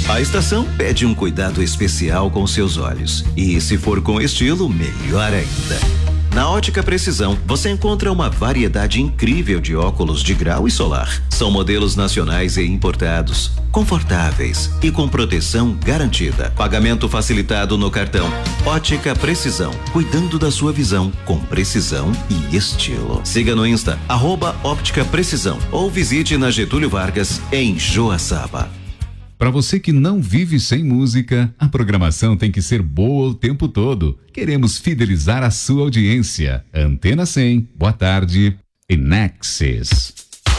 A estação pede um cuidado especial com seus olhos. E se for com estilo, melhor ainda. Na Ótica Precisão, você encontra uma variedade incrível de óculos de grau e solar. São modelos nacionais e importados, confortáveis e com proteção garantida. Pagamento facilitado no cartão. Ótica Precisão, cuidando da sua visão com precisão e estilo. Siga no Insta, @Óptica Precisão, ou visite na Getúlio Vargas, em Joaçaba. Para você que não vive sem música, a programação tem que ser boa o tempo todo. Queremos fidelizar a sua audiência. Antena 100, boa tarde e Nexus.